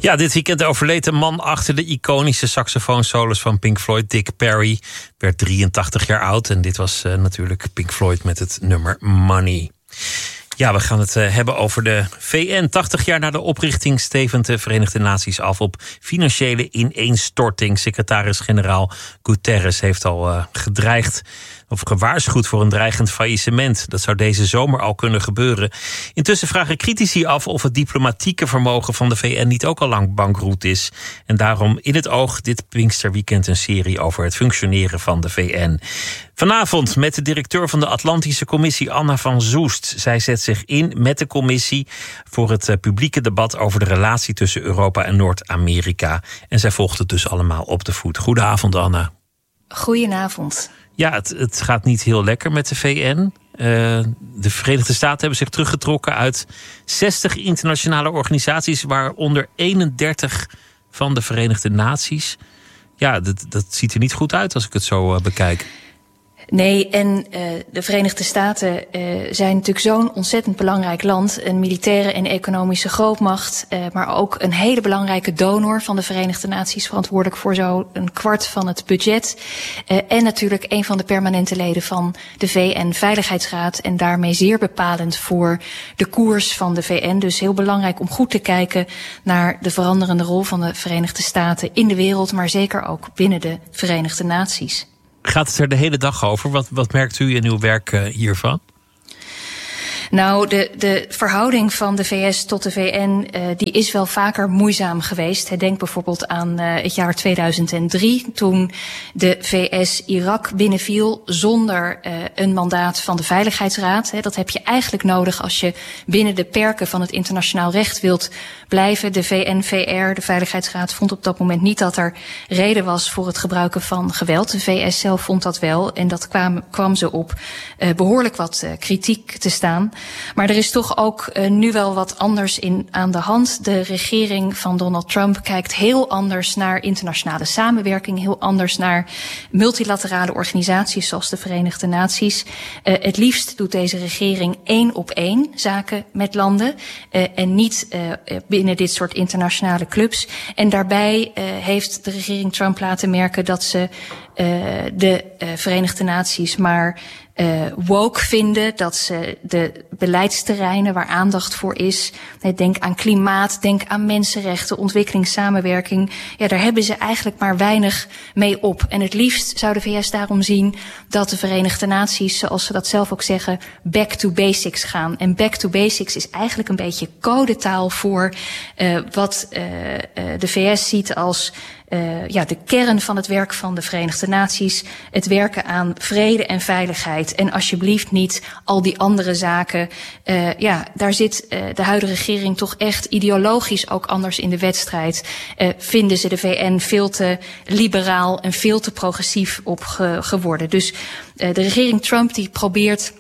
Ja, dit weekend overleed de man achter de iconische saxofoonsolos van Pink Floyd, Dick Perry. Werd 83 jaar oud en dit was natuurlijk Pink Floyd met het nummer Money. Ja, we gaan het hebben over de VN. 80 jaar na de oprichting stevend de Verenigde Naties af op financiële ineenstorting. Secretaris-generaal Guterres heeft al gedreigd of gewaarschuwd voor een dreigend faillissement. Dat zou deze zomer al kunnen gebeuren. Intussen vragen critici af of het diplomatieke vermogen van de VN niet ook al lang bankroet is. En daarom in het oog dit Pinksterweekend een serie over het functioneren van de VN. Vanavond met de directeur van de Atlantische Commissie, Anna van Zoest. Zij zet zich in met de commissie voor het publieke debat over de relatie tussen Europa en Noord-Amerika. En zij volgt het dus allemaal op de voet. Goedenavond, Anna. Goedenavond. Ja, het gaat niet heel lekker met de VN. De Verenigde Staten hebben zich teruggetrokken uit 60 internationale organisaties, waaronder 31 van de Verenigde Naties. Ja, dat ziet er niet goed uit als ik het zo bekijk. Nee, en de Verenigde Staten zijn natuurlijk zo'n ontzettend belangrijk land. Een militaire en economische grootmacht. Maar ook een hele belangrijke donor van de Verenigde Naties. Verantwoordelijk voor zo'n kwart van het budget. En natuurlijk een van de permanente leden van de VN-veiligheidsraad. En daarmee zeer bepalend voor de koers van de VN. Dus heel belangrijk om goed te kijken naar de veranderende rol van de Verenigde Staten in de wereld. Maar zeker ook binnen de Verenigde Naties. Gaat het er de hele dag over? Wat merkt u in uw werk hiervan? Nou, de verhouding van de VS tot de VN die is wel vaker moeizaam geweest. Denk bijvoorbeeld aan het jaar 2003, toen de VS Irak binnenviel zonder een mandaat van de Veiligheidsraad. Dat heb je eigenlijk nodig als je binnen de perken van het internationaal recht wilt blijven. De VN-VR, de Veiligheidsraad, vond op dat moment niet dat er reden was voor het gebruiken van geweld. De VS zelf vond dat wel en dat kwam ze op behoorlijk wat kritiek te staan. Maar er is toch ook nu wel wat anders aan de hand. De regering van Donald Trump kijkt heel anders naar internationale samenwerking, heel anders naar multilaterale organisaties zoals de Verenigde Naties. Het liefst doet deze regering 1-op-1 zaken met landen en niet binnen dit soort internationale clubs. En daarbij heeft de regering Trump laten merken dat ze de Verenigde Naties maar woke vinden, dat ze de beleidsterreinen waar aandacht voor is, denk aan klimaat, denk aan mensenrechten, ontwikkelingssamenwerking, ja, daar hebben ze eigenlijk maar weinig mee op. En het liefst zou de VS daarom zien dat de Verenigde Naties, zoals ze dat zelf ook zeggen, back to basics gaan. En back to basics is eigenlijk een beetje codetaal voor wat de VS ziet als de kern van het werk van de Verenigde Naties. Het werken aan vrede en veiligheid. En alsjeblieft niet al die andere zaken. Daar zit de huidige regering toch echt ideologisch ook anders in de wedstrijd. Vinden ze de VN veel te liberaal en veel te progressief op geworden. Dus de regering Trump die probeert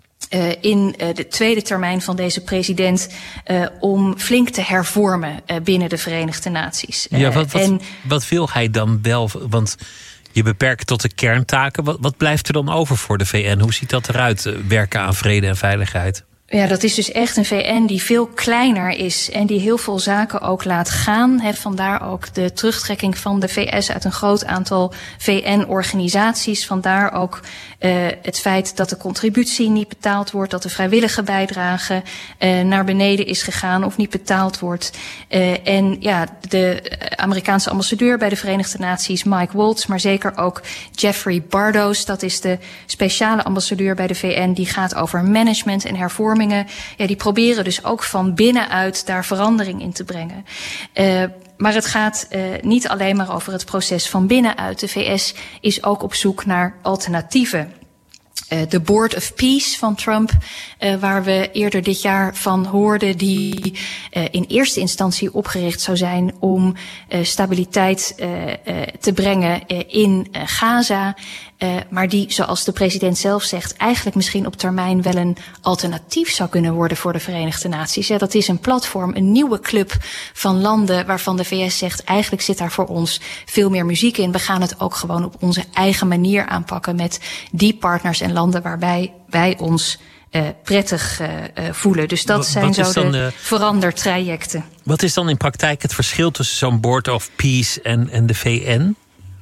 in de tweede termijn van deze president om flink te hervormen binnen de Verenigde Naties. Ja, wat wil hij dan wel? Want je beperkt tot de kerntaken. Wat blijft er dan over voor de VN? Hoe ziet dat eruit, werken aan vrede en veiligheid? Ja, dat is dus echt een VN die veel kleiner is en die heel veel zaken ook laat gaan. Vandaar ook de terugtrekking van de VS uit een groot aantal VN-organisaties. Vandaar ook het feit dat de contributie niet betaald wordt, dat de vrijwillige bijdrage naar beneden is gegaan of niet betaald wordt. En ja, de Amerikaanse ambassadeur bij de Verenigde Naties, Mike Waltz, maar zeker ook Jeffrey Bardos, dat is de speciale ambassadeur bij de VN, die gaat over management en hervormingen. Ja, die proberen dus ook van binnenuit daar verandering in te brengen. Maar het gaat niet alleen maar over het proces van binnenuit. De VS is ook op zoek naar alternatieven. De Board of Peace van Trump, waar we eerder dit jaar van hoorden, die in eerste instantie opgericht zou zijn om stabiliteit te brengen in Gaza. Maar die, zoals de president zelf zegt, eigenlijk misschien op termijn wel een alternatief zou kunnen worden voor de Verenigde Naties. Ja, dat is een platform, een nieuwe club van landen waarvan de VS zegt, eigenlijk zit daar voor ons veel meer muziek in. We gaan het ook gewoon op onze eigen manier aanpakken met die partners en landen waarbij wij ons prettig voelen. Dus dat zijn zo de verandertrajecten. Wat is dan in praktijk het verschil tussen zo'n Board of Peace en de VN?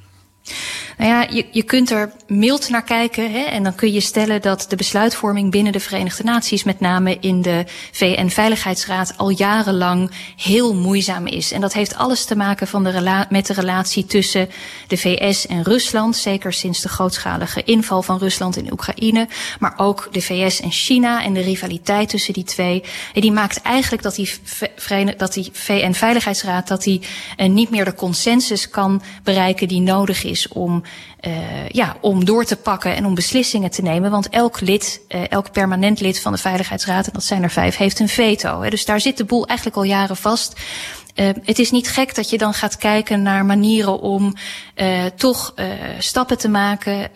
Nou ja, je kunt er mild naar kijken, hè, en dan kun je stellen dat de besluitvorming binnen de Verenigde Naties, met name in de VN-veiligheidsraad, al jarenlang heel moeizaam is. En dat heeft alles te maken met de relatie tussen de VS en Rusland, zeker sinds de grootschalige inval van Rusland in Oekraïne, maar ook de VS en China en de rivaliteit tussen die twee. En die maakt eigenlijk dat die VN-veiligheidsraad niet meer de consensus kan bereiken die nodig is om door te pakken en om beslissingen te nemen. Want elk permanent lid van de Veiligheidsraad, en dat zijn er 5, heeft een veto. Dus daar zit de boel eigenlijk al jaren vast. Het is niet gek dat je dan gaat kijken naar manieren om toch stappen te maken,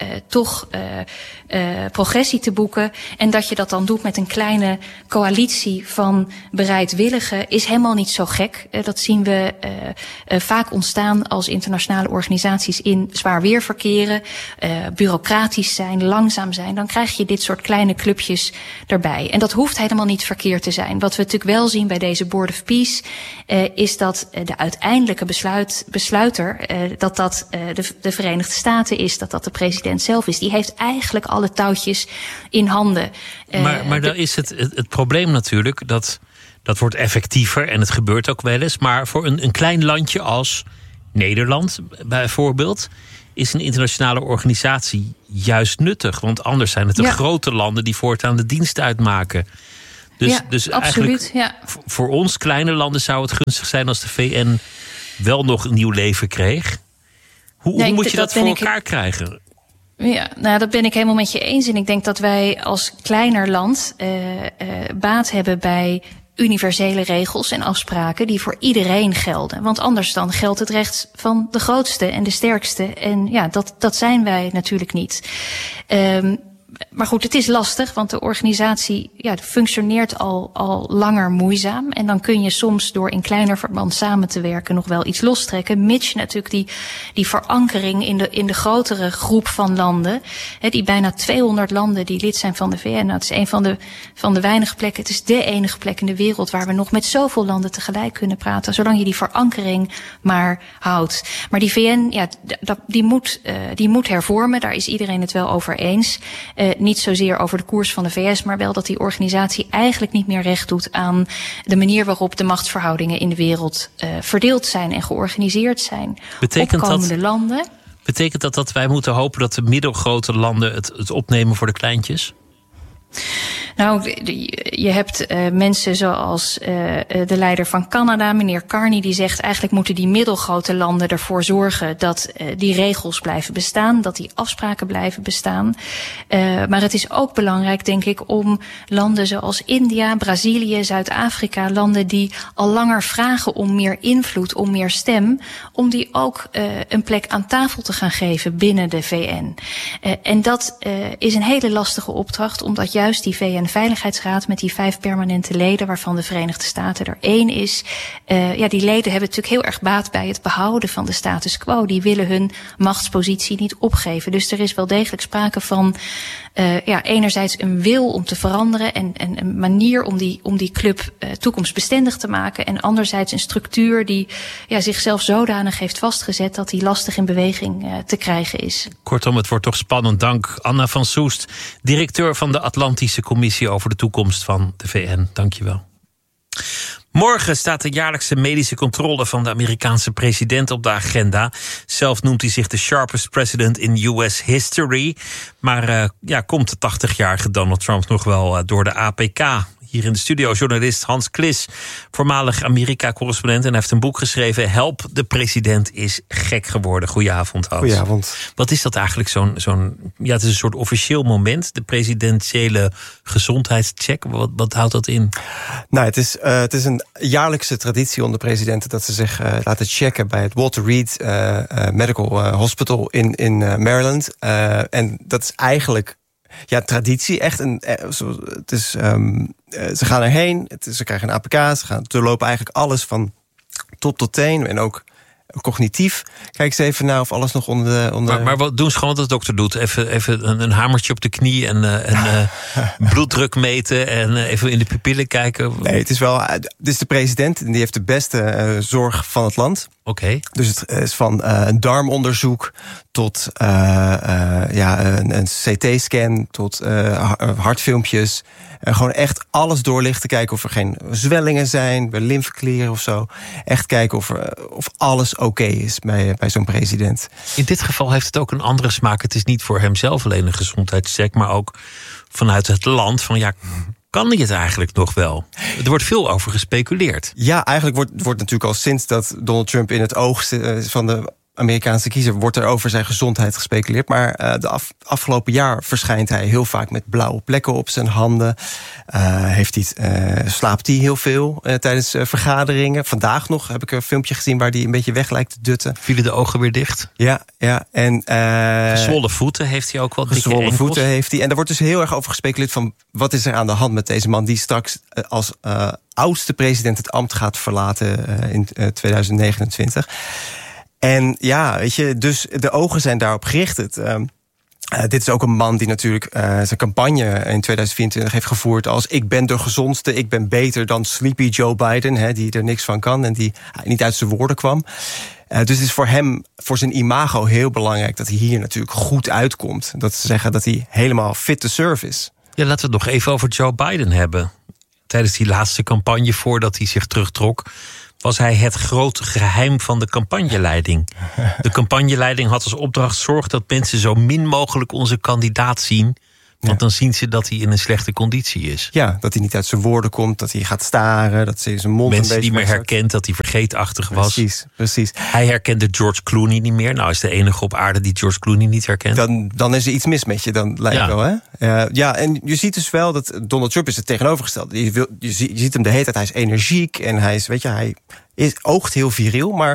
progressie te boeken. En dat je dat dan doet met een kleine coalitie van bereidwilligen is helemaal niet zo gek. Dat zien we vaak ontstaan als internationale organisaties in zwaar weer verkeren, bureaucratisch zijn, langzaam zijn. Dan krijg je dit soort kleine clubjes erbij. En dat hoeft helemaal niet verkeerd te zijn. Wat we natuurlijk wel zien bij deze Board of Peace is dat de uiteindelijke besluiter, dat de Verenigde Staten is, dat de president zelf is. Die heeft eigenlijk alle touwtjes in handen. Maar dan is het probleem natuurlijk, dat wordt effectiever en het gebeurt ook wel eens. Maar voor een klein landje als Nederland bijvoorbeeld is een internationale organisatie juist nuttig. Want anders zijn het de grote landen die voortaan de dienst uitmaken. Dus absoluut, eigenlijk voor ons kleine landen zou het gunstig zijn als de VN wel nog een nieuw leven kreeg. Hoe moet je dat voor elkaar krijgen? Ja, nou, dat ben ik helemaal met je eens. En ik denk dat wij als kleiner land baat hebben bij universele regels en afspraken die voor iedereen gelden. Want anders dan geldt het recht van de grootste en de sterkste. En ja, dat zijn wij natuurlijk niet. Maar goed, het is lastig, want de organisatie functioneert al langer moeizaam. En dan kun je soms door in kleiner verband samen te werken nog wel iets lostrekken. Mits je natuurlijk die verankering in de grotere groep van landen. Die bijna 200 landen die lid zijn van de VN. Nou, het is een van de weinige plekken. Het is de enige plek in de wereld waar we nog met zoveel landen tegelijk kunnen praten. Zolang je die verankering maar houdt. Maar die VN, die moet hervormen. Daar is iedereen het wel over eens. Niet zozeer over de koers van de VS, maar wel dat die organisatie eigenlijk niet meer recht doet aan de manier waarop de machtsverhoudingen in de wereld verdeeld zijn en georganiseerd zijn. Betekent dat wij moeten hopen dat de middelgrote landen het opnemen voor de kleintjes? Nou, je hebt mensen zoals de leider van Canada, meneer Carney, die zegt eigenlijk moeten die middelgrote landen ervoor zorgen dat die regels blijven bestaan, dat die afspraken blijven bestaan. Maar het is ook belangrijk, denk ik, om landen zoals India, Brazilië, Zuid-Afrika, landen die al langer vragen om meer invloed, om meer stem, om die ook een plek aan tafel te gaan geven binnen de VN. En dat is een hele lastige opdracht, omdat juist die VN-veiligheidsraad met die 5 permanente leden, waarvan de Verenigde Staten er 1 is. Die leden hebben natuurlijk heel erg baat bij het behouden van de status quo. Die willen hun machtspositie niet opgeven. Dus er is wel degelijk sprake van enerzijds een wil om te veranderen en een manier om die club toekomstbestendig te maken. En anderzijds een structuur die zichzelf zodanig heeft vastgezet dat die lastig in beweging te krijgen is. Kortom, het wordt toch spannend. Dank Anna van Soest, directeur van de Atlantische Commissie over de toekomst van de VN. Dank je wel. Morgen staat de jaarlijkse medische controle van de Amerikaanse president op de agenda. Zelf noemt hij zich de sharpest president in US history. Maar komt de 80-jarige Donald Trump nog wel door de APK? Hier in de studio journalist Hans Klis, voormalig Amerika-correspondent. En hij heeft een boek geschreven, Help, de president is gek geworden. Goedenavond, Hans. Goedenavond. Wat is dat eigenlijk het is een soort officieel moment, de presidentiële gezondheidscheck. Wat houdt dat in? Nou, het is een jaarlijkse traditie onder presidenten dat ze zich laten checken bij het Walter Reed Medical Hospital in Maryland. En dat is eigenlijk traditie. Echt het is, ze gaan erheen, ze krijgen een APK, ze lopen eigenlijk alles van top tot teen. En ook Cognitief, kijk eens even naar of alles nog onder... Maar wat doen ze gewoon wat de dokter doet? Even een hamertje op de knie en bloeddruk meten en even in de pupillen kijken? Nee, het is de president en die heeft de beste zorg van het land. Oké. Dus het is van een darmonderzoek tot een CT-scan, tot hartfilmpjes. Gewoon echt alles doorlichten, kijken of er geen zwellingen zijn, bij lymfeklieren of zo. Echt kijken of alles oké is bij zo'n president. In dit geval heeft het ook een andere smaak. Het is niet voor hemzelf alleen een gezondheidscheck, maar ook vanuit het land van kan hij het eigenlijk nog wel? Er wordt veel over gespeculeerd. Ja, eigenlijk wordt natuurlijk al sinds dat Donald Trump in het oog van de Amerikaanse kiezer wordt er over zijn gezondheid gespeculeerd. Maar de afgelopen jaar verschijnt hij heel vaak met blauwe plekken op zijn handen. Slaapt hij heel veel tijdens vergaderingen. Vandaag nog heb ik een filmpje gezien waar hij een beetje weg lijkt te dutten. Vielen de ogen weer dicht? Ja. En gezwollen voeten heeft hij ook wel. Gezwollen voeten heeft hij. En daar wordt dus heel erg over gespeculeerd van wat is er aan de hand met deze man die straks als oudste president het ambt gaat verlaten in 2029. En ja, weet je, dus de ogen zijn daarop gericht. Dit is ook een man die natuurlijk zijn campagne in 2024 heeft gevoerd als ik ben de gezondste, ik ben beter dan Sleepy Joe Biden, die er niks van kan en die niet uit zijn woorden kwam. Dus het is voor hem, voor zijn imago heel belangrijk dat hij hier natuurlijk goed uitkomt. Dat ze zeggen dat hij helemaal fit to serve is. Ja, laten we het nog even over Joe Biden hebben. Tijdens die laatste campagne, voordat hij zich terugtrok, was hij het grote geheim van de campagneleiding. De campagneleiding had als opdracht: zorg dat mensen zo min mogelijk onze kandidaat zien. Want dan zien ze dat hij in een slechte conditie is. Ja, dat hij niet uit zijn woorden komt, dat hij gaat staren, dat hij zijn mond mensen een beetje die meer herkent, dat hij vergeetachtig was. Precies. Hij herkende George Clooney niet meer. Nou, is de enige op aarde die George Clooney niet herkent. Dan is er iets mis met je, dan lijkt wel, hè? En je ziet dus wel dat Donald Trump is het tegenovergestelde. Je ziet hem de hele tijd, hij is energiek en hij oogt heel viriel, maar